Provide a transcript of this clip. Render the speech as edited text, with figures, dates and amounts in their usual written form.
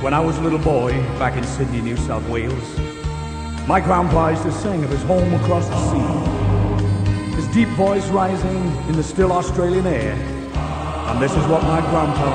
When I was a little boy back in Sydney, New South Wales, my grandpa used to sing of his home across the sea, his deep voice rising in the still Australian air. And this is what my grandpa